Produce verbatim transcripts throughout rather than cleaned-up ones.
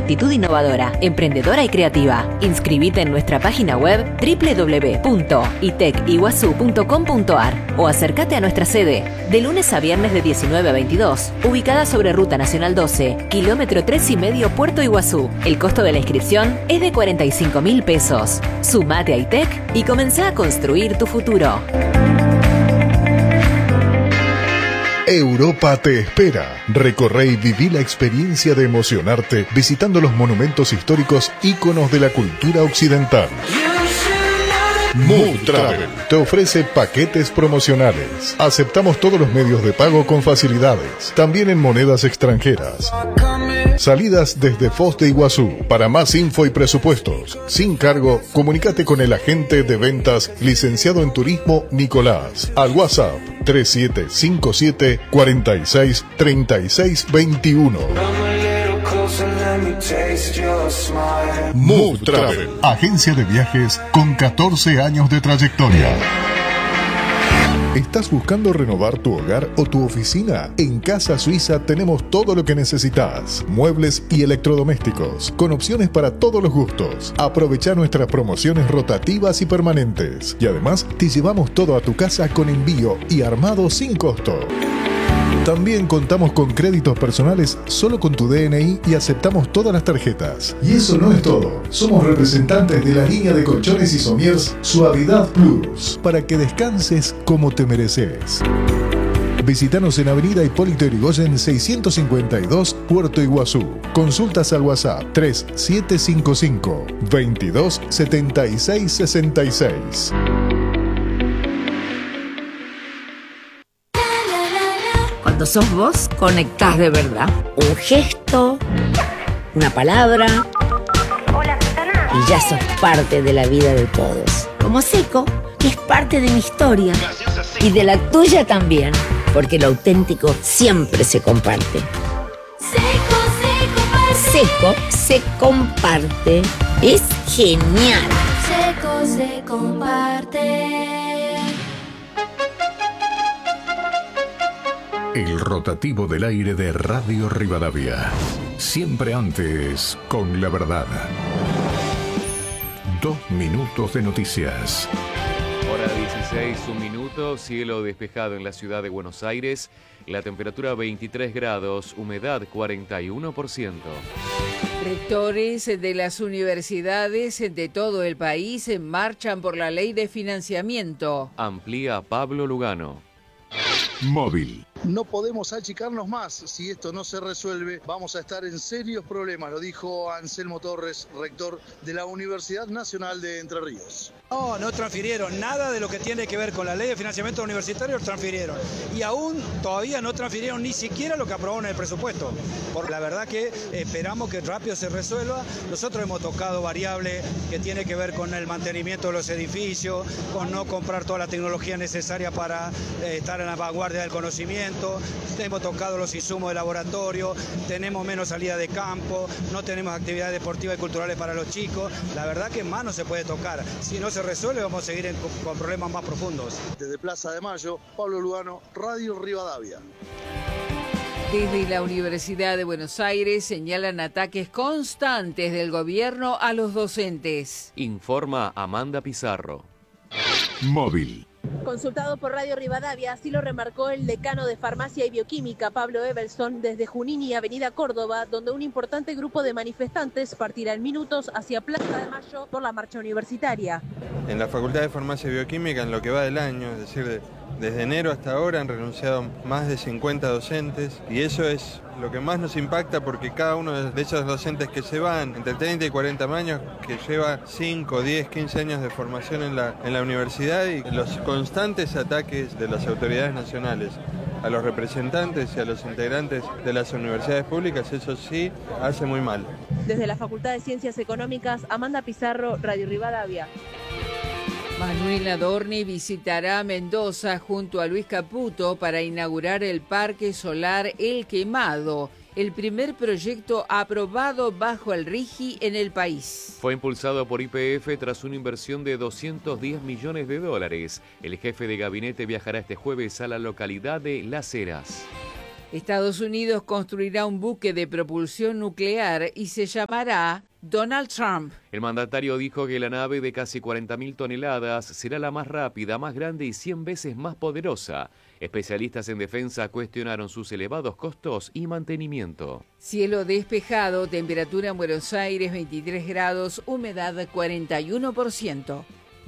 actitud innovadora, emprendedora y creativa. Inscribite en nuestra página web doble u doble u doble u punto itec iguazú punto com punto ar o acércate a nuestra sede de lunes a viernes de diecinueve a veintidós, ubicada sobre Ruta Nacional doce, kilómetro tres y medio, Puerto Iguazú. El costo de la inscripción es de cuarenta y cinco mil pesos. Sumate a ITEC y comenzá a construir tu futuro. Europa te espera. Recorre y viví la experiencia de emocionarte visitando los monumentos históricos íconos de la cultura occidental. Mood Travel te ofrece paquetes promocionales. Aceptamos todos los medios de pago con facilidades, también en monedas extranjeras. Salidas desde Foz de Iguazú. Para más info y presupuestos, sin cargo, comunícate con el agente de ventas licenciado en turismo Nicolás al WhatsApp tres siete cinco siete, cuatro seis, tres seis dos uno. Mood Travel, agencia de viajes con catorce años de trayectoria. ¿Estás buscando renovar tu hogar o tu oficina? En Casa Suiza tenemos todo lo que necesitas. Muebles y electrodomésticos, con opciones para todos los gustos. Aprovecha nuestras promociones rotativas y permanentes. Y además, te llevamos todo a tu casa con envío y armado sin costo. También contamos con créditos personales solo con tu D N I y aceptamos todas las tarjetas. Y eso no es todo. Somos representantes de la línea de colchones y somiers Suavidad Plus, para que descanses como te mereces. Visítanos en Avenida Hipólito Yrigoyen seiscientos cincuenta y dos, Puerto Iguazú. Consultas al WhatsApp tres siete cinco cinco, veintidós, setenta y seis, sesenta y seis. Cuando sos vos, conectás de verdad. Un gesto, una palabra, y ya sos parte de la vida de todos. Como Seco, que es parte de mi historia. Y de la tuya también, porque lo auténtico siempre se comparte. Seco se comparte. Seco se comparte. Es genial. Seco se comparte. El rotativo del aire de Radio Rivadavia. Siempre antes con la verdad. Dos minutos de noticias. Hora dieciséis, un minuto, cielo despejado en la ciudad de Buenos Aires, la temperatura veintitrés grados, humedad cuarenta y uno por ciento. Rectores de las universidades de todo el país marchan por la ley de financiamiento. Amplía Pablo Lugano. Móvil. No podemos achicarnos más. Si esto no se resuelve, vamos a estar en serios problemas, lo dijo Anselmo Torres, rector de la Universidad Nacional de Entre Ríos. No, no transfirieron nada de lo que tiene que ver con la ley de financiamiento universitario, transfirieron. Y aún todavía no transfirieron ni siquiera lo que aprobaron en el presupuesto. Por la verdad que esperamos que rápido se resuelva. Nosotros hemos tocado variables que tiene que ver con el mantenimiento de los edificios, con no comprar toda la tecnología necesaria para eh, estar en la vanguardia del conocimiento. Hemos tocado los insumos de laboratorio, tenemos menos salida de campo, no tenemos actividades deportivas y culturales para los chicos. La verdad que más no se puede tocar. Si no se resuelve, vamos a seguir en, con problemas más profundos. Desde Plaza de Mayo, Pablo Lugano, Radio Rivadavia. Desde la Universidad de Buenos Aires señalan ataques constantes del gobierno a los docentes. Informa Amanda Pizarro. Móvil. Consultado por Radio Rivadavia, así lo remarcó el decano de Farmacia y Bioquímica, Pablo Evelson, desde Junín y Avenida Córdoba, donde un importante grupo de manifestantes partirá en minutos hacia Plaza de Mayo por la marcha universitaria. En la Facultad de Farmacia y Bioquímica, en lo que va del año, es decir, de, desde enero hasta ahora han renunciado más de cincuenta docentes, y eso es lo que más nos impacta porque cada uno de esos docentes que se van, entre treinta y cuarenta años, que lleva cinco, diez, quince años de formación en la, en la universidad, y los constantes ataques de las autoridades nacionales a los representantes y a los integrantes de las universidades públicas, eso sí hace muy mal. Desde la Facultad de Ciencias Económicas, Amanda Pizarro, Radio Rivadavia. Manuel Adorni visitará Mendoza junto a Luis Caputo para inaugurar el Parque Solar El Quemado, el primer proyecto aprobado bajo el RIGI en el país. Fue impulsado por Y P F tras una inversión de doscientos diez millones de dólares. El jefe de gabinete viajará este jueves a la localidad de Las Heras. Estados Unidos construirá un buque de propulsión nuclear y se llamará Donald Trump. El mandatario dijo que la nave de casi cuarenta mil toneladas será la más rápida, más grande y cien veces más poderosa. Especialistas en defensa cuestionaron sus elevados costos y mantenimiento. Cielo despejado, temperatura en Buenos Aires veintitrés grados, humedad cuarenta y uno por ciento.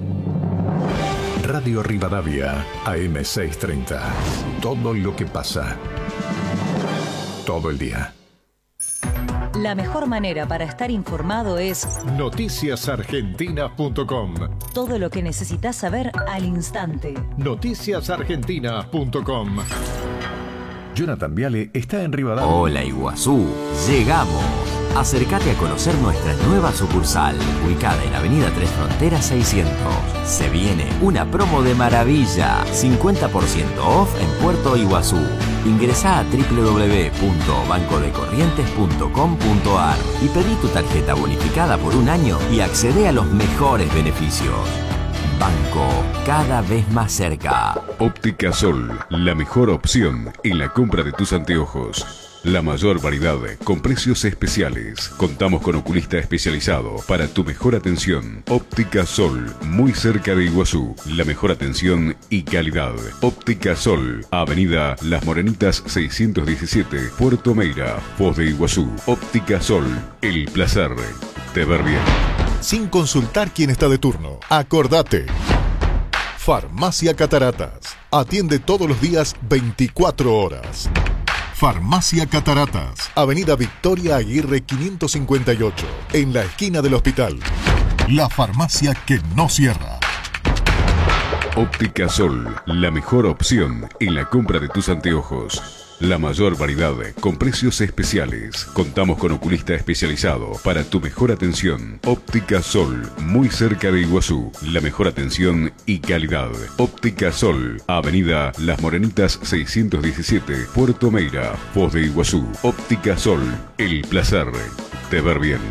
Radio Rivadavia, A M seiscientos treinta. Todo lo que pasa. Todo el día. La mejor manera para estar informado es noticias argentinas punto com. Todo lo que necesitas saber al instante. noticias argentinas punto com. Jonathan Viale está en Rivadavia. Hola Iguazú, llegamos. Acércate a conocer nuestra nueva sucursal, ubicada en Avenida Tres Fronteras seiscientos. Se viene una promo de maravilla, cincuenta por ciento off en Puerto Iguazú. Ingresá a doble u doble u doble u punto banco de corrientes punto com punto a r y pedí tu tarjeta bonificada por un año y accede a los mejores beneficios. Banco, cada vez más cerca. Óptica Sol, la mejor opción en la compra de tus anteojos. La mayor variedad con precios especiales. Contamos con oculista especializado para tu mejor atención. Óptica Sol, muy cerca de Iguazú. La mejor atención y calidad. Óptica Sol, Avenida Las Morenitas seiscientos diecisiete, Puerto Meira, Foz de Iguazú. Óptica Sol, el placer de ver bien. Sin consultar quién está de turno. Acordate. Farmacia Cataratas. Atiende todos los días veinticuatro horas. Farmacia Cataratas, Avenida Victoria Aguirre quinientos cincuenta y ocho, en la esquina del hospital. La farmacia que no cierra. Óptica Sol, la mejor opción en la compra de tus anteojos. La mayor variedad con precios especiales. Contamos con oculista especializado para tu mejor atención. Óptica Sol, muy cerca de Iguazú. La mejor atención y calidad. Óptica Sol, Avenida Las Morenitas seiscientos diecisiete, Puerto Meira, Foz de Iguazú. Óptica Sol, el placer de ver bien.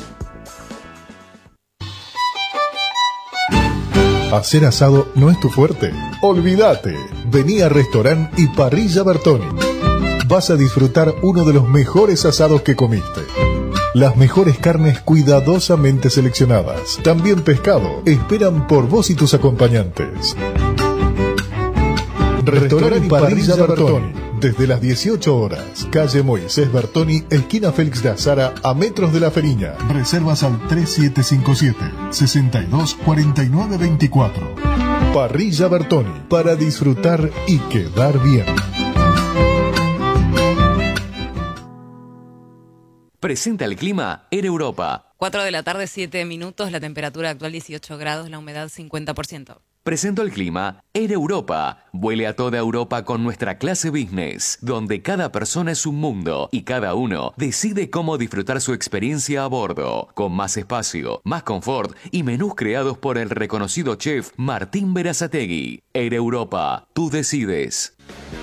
¿Hacer asado no es tu fuerte? Olvídate. Vení a Restaurant y Parrilla Bertoni. Vas a disfrutar uno de los mejores asados que comiste. Las mejores carnes cuidadosamente seleccionadas. También pescado. Esperan por vos y tus acompañantes. Restaurant y Parrilla Bertoni. Desde las dieciocho horas. Calle Moisés Bertoni, esquina Félix de Azara, a metros de La Feriña. Reservas al tres siete cinco siete, seis dos cuatro nueve dos cuatro. Parrilla Bertoni. Para disfrutar y quedar bien. Presenta el clima Air Europa. cuatro de la tarde, siete minutos, la temperatura actual dieciocho grados, la humedad cincuenta por ciento. Presento el clima Air Europa. Vuele a toda Europa con nuestra clase business, donde cada persona es un mundo y cada uno decide cómo disfrutar su experiencia a bordo, con más espacio, más confort y menús creados por el reconocido chef Martín Berazategui. Air Europa, tú decides.